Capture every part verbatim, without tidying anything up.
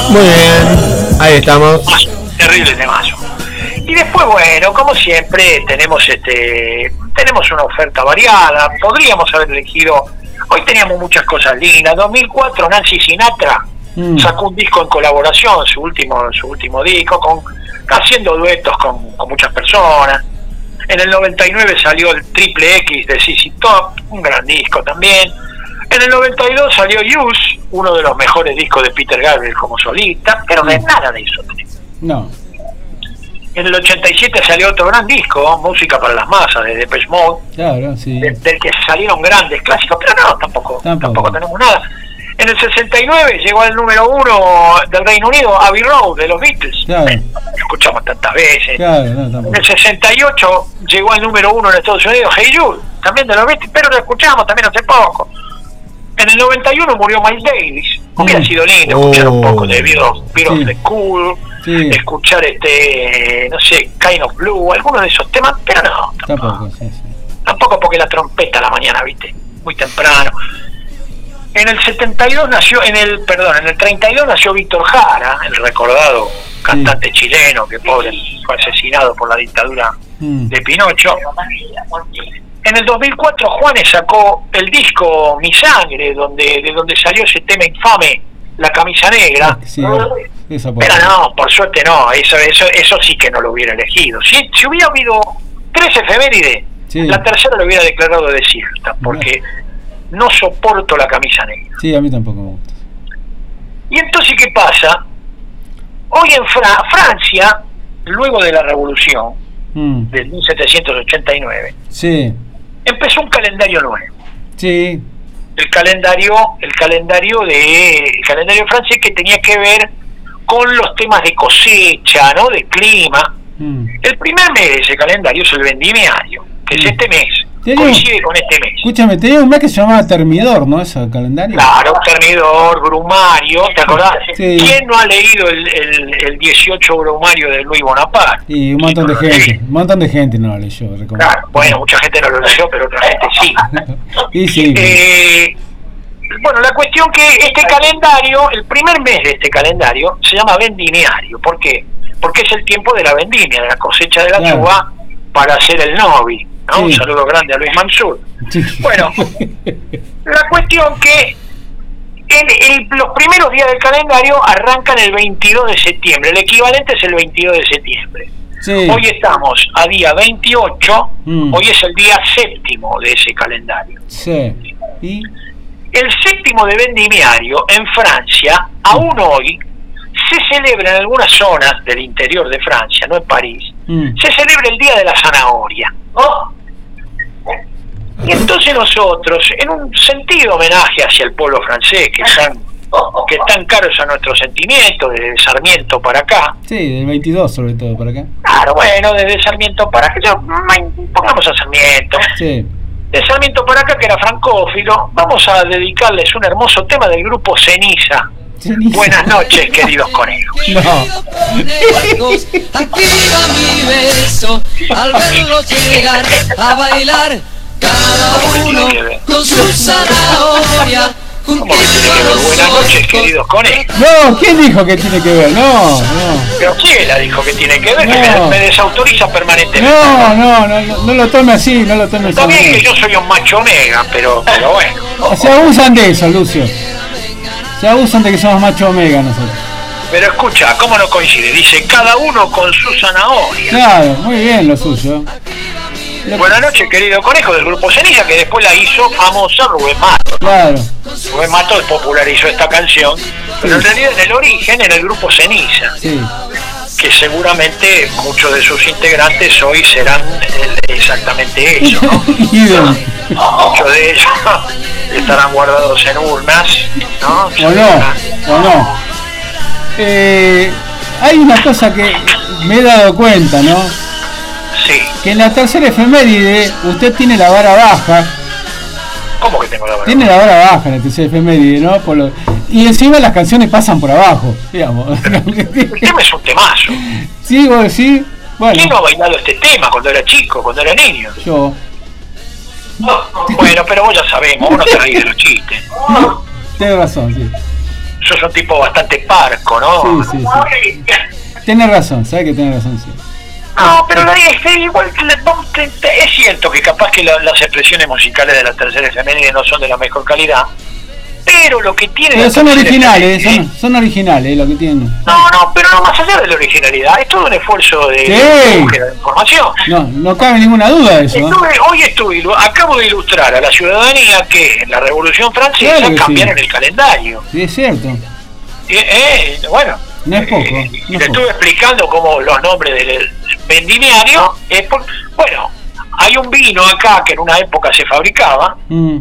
Muy bien, ahí estamos. Terrible temazo. Y después, bueno, como siempre, tenemos este tenemos una oferta variada. Podríamos haber elegido, hoy teníamos muchas cosas lindas. dos mil cuatro, Nancy Sinatra mm. sacó un disco en colaboración, su último su último disco, con haciendo duetos con, con muchas personas. En el noventa y nueve salió el Triple X de Z Z Top, un gran disco también. En el noventa y dos salió Use, uno de los mejores discos de Peter Gabriel como solista, pero no es nada de eso. No. En el ochenta y siete salió otro gran disco, Música para las Masas, de Depeche Mode, claro, sí. de, del que salieron grandes clásicos, pero no, tampoco, tampoco, tampoco tenemos nada. En el sesenta y nueve llegó al número uno del Reino Unido, Abbey Road, de los Beatles. Claro. Eh, lo escuchamos tantas veces. Claro, no, en el sesenta y ocho llegó al número uno en Estados Unidos, Hey Jude, también de los Beatles, pero lo escuchamos también hace poco. En el noventa y uno murió Miles Davis. Hubiera sido lindo Oh. escuchar un poco de Beatles, Beatles Sí. de Cool, Sí. escuchar este, no sé, Kind of Blue, alguno de esos temas, pero no, tampoco. Tampoco, sí, sí. Tampoco porque la trompeta a la mañana, viste, muy temprano. En el setenta y dos nació, en el, perdón, en el treinta y dos nació Víctor Jara, el recordado cantante sí. chileno que pobre fue asesinado por la dictadura mm. de Pinocho. En el dos mil cuatro Juanes sacó el disco Mi Sangre, donde de donde salió ese tema infame, La Camisa Negra. Sí, esa pero no, por suerte no, eso eso eso sí que no lo hubiera elegido. Si, si hubiera habido tres efemérides, sí. la tercera lo hubiera declarado desierta, porque no soporto La Camisa Negra. Sí, a mí tampoco me gusta. Y entonces, ¿qué pasa? Hoy en Fra Francia, luego de la Revolución, mm. del mil setecientos ochenta y nueve, sí. empezó un calendario nuevo. Sí. El calendario, el calendario de el calendario francés, que tenía que ver con los temas de cosecha, ¿no? De clima. Mm. El primer mes de ese calendario es el vendimiario, que sí. es este mes. Coincide con este mes. Escúchame, tenía un mes que se llamaba Termidor, ¿no? Ese calendario. Claro, un Termidor, Brumario, ¿te acordás? Sí. ¿Quién no ha leído el, el, el dieciocho Brumario de Luis Bonaparte? Sí, un montón de gente, un montón de gente no lo leyó. Claro, bueno, mucha gente no lo leyó, pero otra gente sí. Y sí. Eh, bueno, la cuestión que este calendario, el primer mes de este calendario, se llama vendimiario. ¿Por qué? Porque es el tiempo de la vendimia, de la cosecha de la claro. uva para hacer el novi. ¿no? Sí. Un saludo grande a Luis Mansur. Sí. Bueno, la cuestión que en el, los primeros días del calendario arrancan el veintidós de septiembre, el equivalente es el veintidós de septiembre. Sí. Hoy estamos a día veintiocho, mm. hoy es el día séptimo de ese calendario. Sí. ¿Y? El séptimo de vendimiario en Francia, aún hoy, se celebra en algunas zonas del interior de Francia, no en París, mm. se celebra el Día de la Zanahoria. ¿Oh? Y entonces nosotros, en un sentido homenaje hacia el pueblo francés, que están, que están caros a nuestros sentimientos, desde Sarmiento para acá. Sí, del veintidós sobre todo para acá. Claro, bueno, desde Sarmiento para acá, yo, pongamos a Sarmiento. Sí. De Sarmiento para acá, que era francófilo, vamos a dedicarles un hermoso tema del grupo Ceniza. Ceniza. Buenas noches, queridos conejos. No. Conejos, aquí va mi beso, al verlos llegar a bailar, cada uno con su zanahoria. ¿Cómo que tiene que ver? Buenas noches, queridos conejos. No, ¿quién dijo que tiene que ver? No, no. Pero ¿quién la dijo que tiene que ver? No. Que me, me desautoriza permanentemente. No, no, no, no, no lo tome así, no lo tome así. Está bien que yo soy un macho omega, pero, pero bueno. Se abusan de eso, Lucio. Se abusan de que somos macho omega nosotros. Pero escucha, ¿cómo no coincide? Dice, cada uno con su zanahoria. Claro, muy bien lo suyo. Lo Buenas noches, querido conejo, del grupo Ceniza, que después la hizo famosa Rubén Mato. Claro. Rubén Mato popularizó esta canción, pero sí. en realidad en el origen era el grupo Ceniza. Sí. Que seguramente muchos de sus integrantes hoy serán exactamente eso, ¿no? Muchos de ellos estarán guardados en urnas, ¿no? O no, o no. Eh, hay una cosa que me he dado cuenta, ¿no? Sí. Que en la tercera efeméride usted tiene la vara baja. ¿Cómo que tengo la vara Tiene baja? la vara baja en la tercera efeméride, ¿no? Por lo... Y encima las canciones pasan por abajo, digamos. El tema es un temazo. Sí, vos decís. Bueno. ¿Quién no ha bailado este tema cuando era chico, cuando era niño? Yo. Bueno, pero vos ya sabemos, vos no te reís de los chistes. Tienes razón, sí. sos un tipo bastante parco, ¿no? Sí, sí, sí. Tienes razón, sabes que tienes razón, sí. No, pero la, es, igual es cierto que capaz que la, las expresiones musicales de la tercera efeméride no son de la mejor calidad, pero lo que tiene... Pero son originales, son, son originales lo que tienen. No, no, pero no más allá de la originalidad, es todo un esfuerzo de, sí. de búsqueda de información. No, no cabe ninguna duda de eso. Estuve, ¿eh? Hoy estuve, acabo de ilustrar a la ciudadanía que en la Revolución Francesa claro cambiaron sí. el calendario. Sí, es cierto. Eh, eh, bueno, no es poco. Eh, no y es le poco. estuve explicando cómo los nombres del vendimiario es por, bueno, hay un vino acá que en una época se fabricaba. Mm.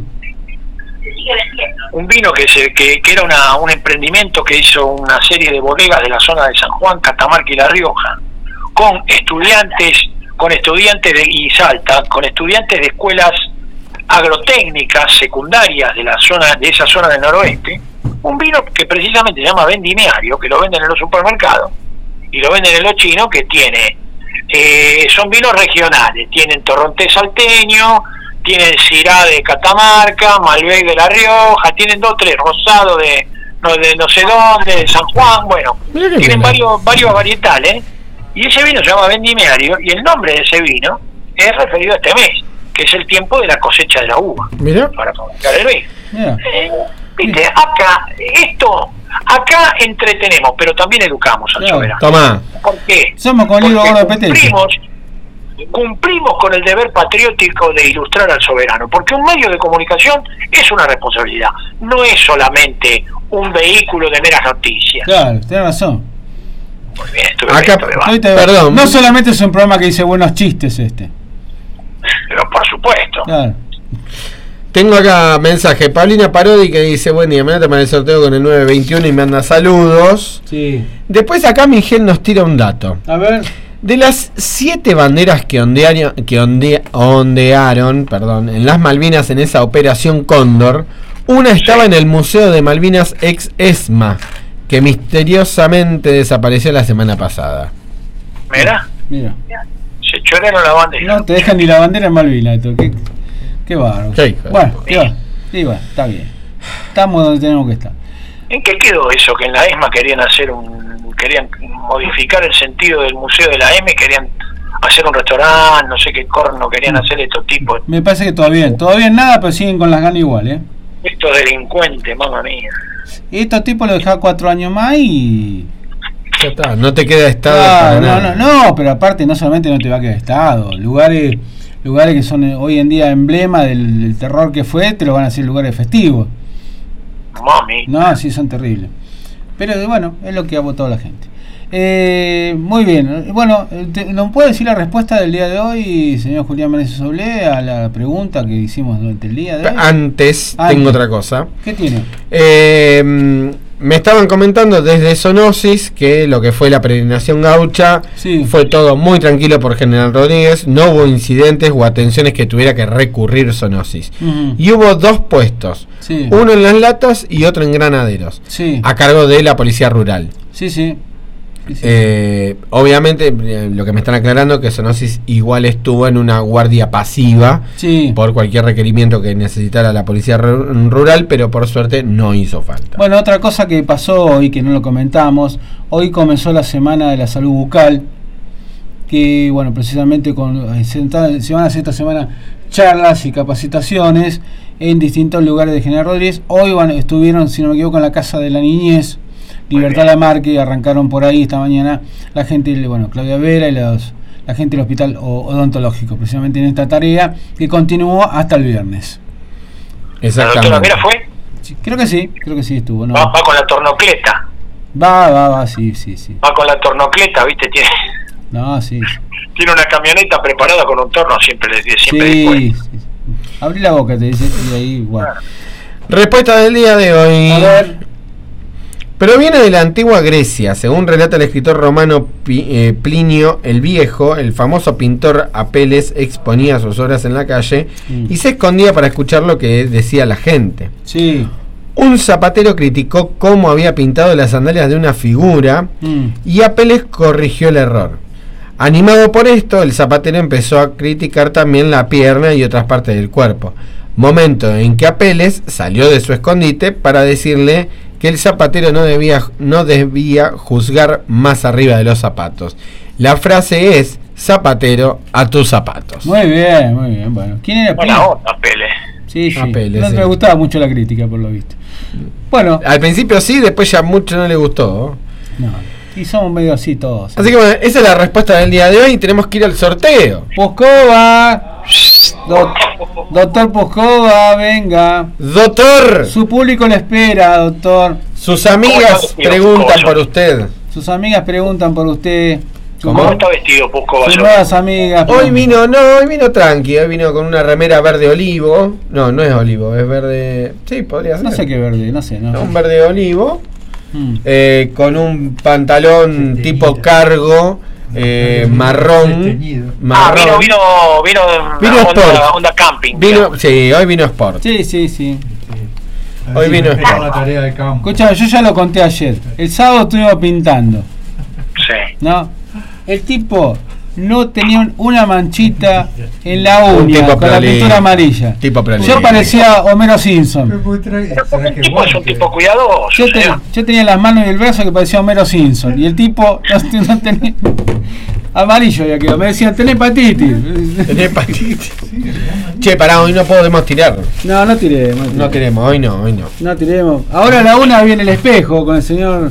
Un vino que se que, que era una, un emprendimiento que hizo una serie de bodegas de la zona de San Juan, Catamarca y La Rioja, con estudiantes, con estudiantes de y Salta, con estudiantes de escuelas agrotécnicas secundarias de la zona, de esa zona del noroeste, un vino que precisamente se llama vendimiario, que lo venden en los supermercados y lo venden en los chinos, que tiene eh, son vinos regionales, tienen torrontés salteño, tienen Syrah de Catamarca, Malbec de La Rioja, tienen dos tres rosado de no, de no sé dónde, de San Juan, bueno, tienen varios varios varietales, y ese vino se llama vendimiario, y el nombre de ese vino es referido a este mes, que es el tiempo de la cosecha de la uva. Mira. Para fabricar el vino. Yeah. Eh, viste, acá, esto, acá entretenemos, pero también educamos al yeah. soberano. Toma. ¿Por qué? Somos con libro de cumplimos, cumplimos con el deber patriótico de ilustrar al soberano, porque un medio de comunicación es una responsabilidad, no es solamente un vehículo de meras noticias. Claro, tienes razón. Muy bien, estuve acá, bien, te, perdón. No solamente es un programa que dice buenos chistes este. Pero por supuesto. Claro. Tengo acá mensaje, Paulina Parodi, que dice, buen día, me voy a tomar el sorteo con el nueve veintiuno y me manda saludos. Sí. Después acá Miguel nos tira un dato. A ver. De las siete banderas que, ondearon, que onde, ondearon perdón, en las Malvinas en esa operación Cóndor, una estaba sí. en el Museo de Malvinas ex ESMA, que misteriosamente desapareció la semana pasada. Mira. Mira. Se choraron la bandera. No te dejan ni la bandera en Malvinas, esto. Qué, qué bárbaro. Sí, bueno, qué va. Sí, bueno, está bien. Estamos donde tenemos que estar. ¿En qué quedó eso? Que en la ESMA querían hacer un, querían modificar el sentido del museo de la M, querían hacer un restaurante, no sé qué corno querían hacer estos tipos. Me parece que todavía, todavía nada, pero siguen con las ganas igual, ¿eh? Estos delincuentes, mamma mía. Y estos tipos lo dejaban cuatro años más y... Ya está, no te queda estado. Ah, no, no, no, pero aparte no solamente no te va a quedar estado, lugares lugares que son hoy en día emblema del, del terror que fue, te lo van a hacer lugares festivos. Mami. No, sí, son terribles. Pero bueno, es lo que ha votado la gente. Eh, muy bien. Bueno, te, ¿nos puede decir la respuesta del día de hoy, señor Julián Meneses Oblé, a la pregunta que hicimos durante el día de hoy? Antes, Antes. tengo otra cosa. ¿Qué tiene? Eh, me estaban comentando desde Sonosis que lo que fue la peregrinación gaucha sí. fue todo muy tranquilo por General Rodríguez, no hubo incidentes o atenciones que tuviera que recurrir Sonosis. Uh-huh. Y hubo dos puestos, sí. uno en Las Latas y otro en Granaderos, sí. a cargo de la Policía Rural. Sí, sí. Sí, sí. Eh, obviamente eh, lo que me están aclarando es que Sonosis igual estuvo en una guardia pasiva sí. por cualquier requerimiento que necesitara la policía r- rural, pero por suerte no hizo falta. Bueno, otra cosa que pasó hoy que no lo comentamos, hoy comenzó la semana de la salud bucal, que bueno, precisamente con, se, se van a hacer esta semana charlas y capacitaciones en distintos lugares de General Rodríguez. Hoy van, estuvieron, si no me equivoco, en la Casa de la Niñez Libertad Lamarque, arrancaron por ahí esta mañana la gente, bueno, Claudia Vera y los, la gente del hospital odontológico, precisamente en esta tarea que continuó hasta el viernes. Exactamente. ¿La doctora Vera fue? Sí, creo que sí, creo que sí estuvo. ¿No? Va, va con la tornocleta. Va, va, va, sí, sí, sí. Va con la tornocleta, ¿viste? Tiene, no, sí. Tiene una camioneta preparada con un torno siempre, siempre sí, después. Sí, sí. Abrí la boca, te dice, y ahí, bueno. Respuesta del día de hoy. A ver. Proviene de la antigua Grecia, según relata el escritor romano Plinio el Viejo. El famoso pintor Apeles exponía sus obras en la calle mm. y se escondía para escuchar lo que decía la gente. Sí. Un zapatero criticó cómo había pintado las sandalias de una figura mm. y Apeles corrigió el error. Animado por esto, el zapatero empezó a criticar también la pierna y otras partes del cuerpo. Momento en que Apeles salió de su escondite para decirle que el zapatero no debía, no debía juzgar más arriba de los zapatos. La frase es: zapatero, a tus zapatos. Muy bien, muy bien. Bueno, ¿quién era Pele? Buena onda, Pele. Sí, sí. A Pele, no sí. me gustaba mucho la crítica, por lo visto. Bueno, Al principio sí, después ya mucho no le gustó. no. Y somos medio así todos. Así que bueno, esa es la respuesta del día de hoy y tenemos que ir al sorteo. Poscova. Do- doctor Poscova, venga. Doctor, Su público le espera, doctor. sus amigas ¿Cómo está, preguntan tío? por usted. Sus amigas preguntan por usted. ¿Cómo? ¿Cómo está vestido Pusco Sus Basol? nuevas amigas. Hoy vino, no, hoy vino tranqui, hoy vino con una remera verde olivo. No, no es olivo, es verde. Sí, podría ser. No sé qué verde, no sé. No. Un verde olivo. Mm. Eh, con un pantalón tipo cargo, eh, marrón. Ah, marrón. vino, vino, vino, Vino onda, Sport. onda camping. Vino, sí, hoy vino Sport. Sí, sí, sí. Hoy vino Sport. la tarea de campo. Escucha, yo ya lo conté ayer. El sábado estuvimos pintando, Sí. ¿no? El tipo no tenía una manchita en la Un uña tipo con la prolijo. pintura amarilla. Tipo prolijo. Yo parecía Homero Simpson. Pero porque el tipo es un tipo cuidadoso. Yo, te- señor. yo tenía las manos y el brazo que parecía Homero Simpson. Y el tipo no, no tenía. Amarillo ya quedó. Me decían, tenés hepatitis. Tenés hepatitis. Che, pará, hoy no podemos tirar. No, no tiremos. No, No tiremos. queremos, hoy no, hoy no. No tiremos. Ahora a la una viene el espejo con el señor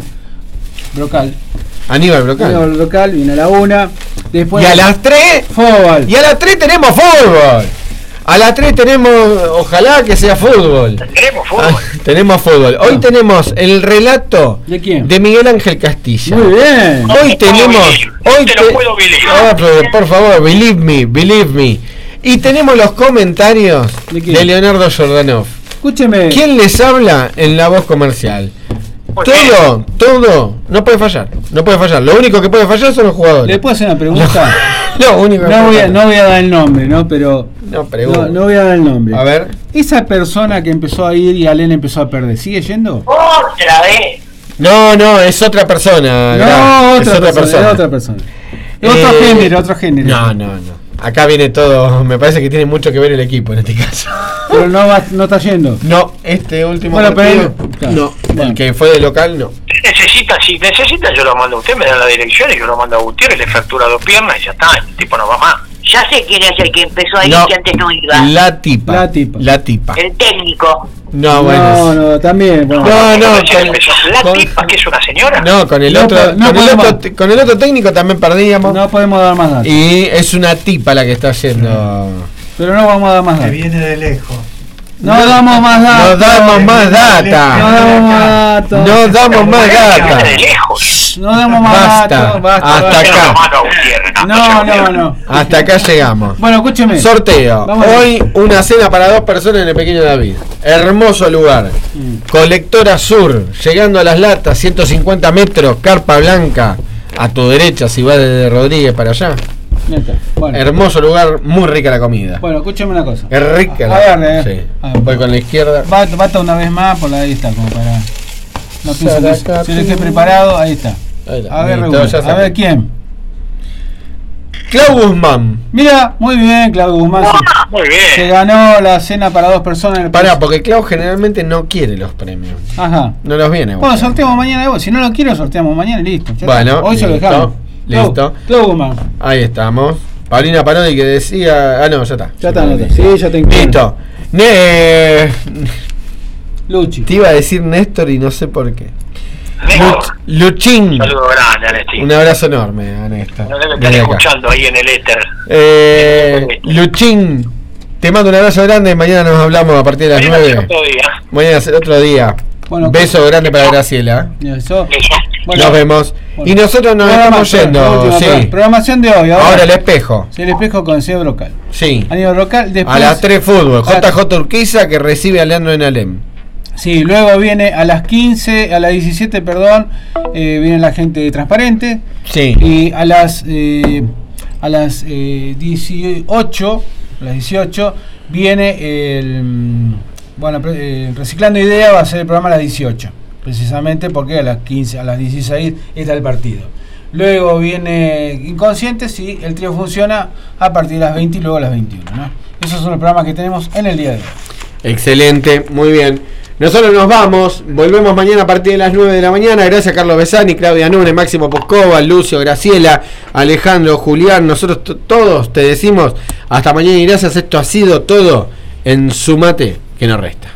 Brocal. Aníbal Señor Brocal. Brocal viene a la una. Después Y a las tres, Fútbol. y a las tres tenemos fútbol. A las tres tenemos, ojalá que sea fútbol. Tenemos fútbol. Ah, tenemos fútbol. Hoy Ah. tenemos el relato ¿De quién? de Miguel Ángel Castilla. Muy bien. Hoy te puedo tenemos, believe, hoy te lo puedo believe. Ah, pero por favor, believe me, believe me. Y tenemos los comentarios ¿De de, quién? Leonardo Jordanov. Escúcheme. ¿Quién les habla en la voz comercial? Muy Todo, todo, no puede fallar, no puede fallar. Lo único que puede fallar son los jugadores. ¿Le puedo hacer una pregunta? Lo único que No puede voy, a, fallar. no voy a dar el nombre, ¿no? Pero. No, pregunto. No, no voy a dar el nombre. A ver. Esa persona que empezó a ir y Alén empezó a perder, ¿sigue yendo? Otra vez. No, no, es otra persona. No, Gra- otra, es otra persona, persona. es otra persona. Otro Eh, género, otro género. No, no, no. Acá viene todo. Me parece que tiene mucho que ver el equipo en este caso. Pero no, va, no está yendo. No, este último Bueno, partido. pero él- claro. No, Bueno. el que fue de local, no. Necesita, si necesita, yo lo mando a usted, me da la dirección y yo lo mando a Gutiérrez, le fractura dos piernas y ya está, el tipo no va más. Ya sé quién es el que empezó ahí No, que antes no iba. la tipa. La tipa. La tipa. El técnico. No, No, bueno. no, también. Bueno. No, no, Recién con- empezó. La con- tipa, que es una señora. No, con el No otro, po- no con, el podemos- otro te- con el otro técnico también perdíamos. No podemos dar más datos. Y es una tipa la que está yendo. Pero no vamos a dar más Que datos. viene de lejos. No damos más datos. No damos más No data. damos más datos. No damos más Que data. viene de lejos. No damos más Basta. datos. Basta, Hasta basta. Yo acá. lo mando a Gutiérrez. No, no, no. Hasta acá llegamos. Bueno, escúcheme. Sorteo. Vamos a ver. Hoy una cena para dos personas en el Pequeño David. Hermoso lugar. Mm. Colectora Sur. Llegando a las latas, ciento cincuenta metros. Carpa Blanca. A tu derecha si vas desde Rodríguez para allá. Ahí está. Bueno, Hermoso lugar. Muy rica la comida. bueno, escúcheme una cosa. Es rica la A ver, eh. Sí. A ver. Voy con la izquierda. Bata, bata una vez más por la ahí está, como para. No pienso que se- se le esté preparado, ahí está. Ahí está. A ver, Listo, Raúl, ya a saqué. ver quién. Clau Guzmán. Mira, muy bien, Claudio Guzmán. se- Muy Se bien. ganó la cena para dos personas en el Pará, porque Clau generalmente no quiere los premios. Ajá. No los viene. a Bueno, buscar. sorteamos mañana de vos. Si no lo quiero, sorteamos mañana y listo. Ya Bueno, está. Hoy se lo listo, dejamos. listo. Claudio Guzmán. Ahí estamos. Paulina Parodi que decía. Ah, no, ya está. Ya está, ya está. Sí, ya te entiendo. Listo. Ne- Luchi. Te iba a decir Néstor y no sé por qué. Néstor, Luch- Luchín. un saludo grande a Néstor. Un abrazo enorme a Néstor. No debe estar Desde acá. escuchando ahí en el éter. Eh, Luchín, te mando un abrazo grande. Mañana nos hablamos a partir de las Mañana será nueve. otro día. Mañana será otro día. Bueno, Beso grande para Graciela. Eso. Eso. Bueno, Nos vemos. bueno. Y nosotros nos estamos Programación, la yendo. última Sí. pro- Programación de hoy. Ahora, Ahora el espejo. el espejo con el señor Brocal. Sí. Aníbal Brocal. Después, A las tres fútbol. a- J J Urquiza que recibe a Leandro en Alem. Sí, luego viene a las quince, a las diecisiete, perdón, eh, viene la gente de Transparente. Sí. Y a las eh, a las eh, dieciocho, a las dieciocho viene el mm, bueno, pre- eh, Reciclando Ideas va a ser el programa a las dieciocho, precisamente porque a las quince, a las dieciséis está el partido. Luego viene Inconscientes y el trío funciona a partir de las veinte y luego a las veintiuno, ¿no? Esos son los programas que tenemos en el día de hoy. Excelente, muy bien. Nosotros nos vamos, volvemos mañana a partir de las nueve de la mañana. Gracias a Carlos Besani, Claudia Núñez, Máximo Poscova, Lucio, Graciela, Alejandro, Julián. Nosotros t- todos te decimos hasta mañana y gracias. Esto ha sido todo en Sumate que no resta.